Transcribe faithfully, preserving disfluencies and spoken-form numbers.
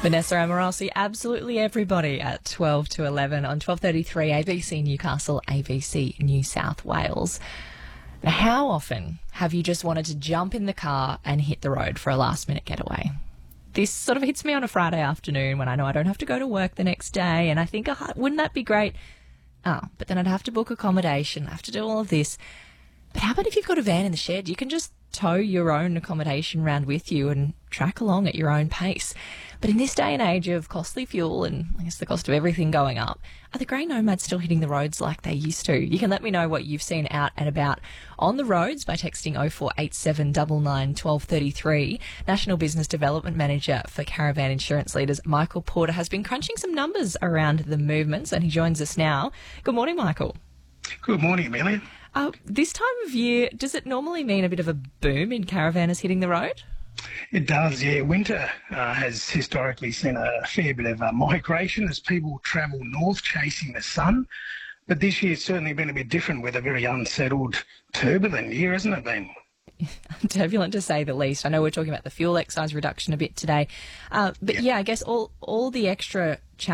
Vanessa Amorossi, absolutely everybody at twelve to eleven on twelve thirty-three A B C Newcastle, A B C New South Wales. Now, how often have you just wanted to jump in the car and hit the road for a last-minute getaway? This sort of hits me on a Friday afternoon when I know I don't have to go to work the next day, and I think, oh, wouldn't that be great? Oh, but then I'd have to book accommodation, have to do all of this. But how about if you've got a van in the shed? You can just tow your own accommodation round with you and track along at your own pace. But in this day and age of costly fuel and I guess the cost of everything going up, are the grey nomads still hitting the roads like they used to? You can let me know what you've seen out and about on the roads by texting oh four eight seven nine nine one two three three. National Business Development Manager for Caravan Insurance Leaders, Michael Porter, has been crunching some numbers around the movements and he joins us now. Good morning, Michael. Good morning, Amelia. Uh, this time of year, does it normally mean a bit of a boom in caravanners hitting the road? It does, yeah. Winter uh, has historically seen a fair bit of uh, migration as people travel north chasing the sun. But this year's certainly been a bit different with a very unsettled, turbulent year, hasn't it been? Turbulent to say the least. I know we're talking about the fuel excise reduction a bit today. Uh, but yeah. yeah, I guess all, all the extra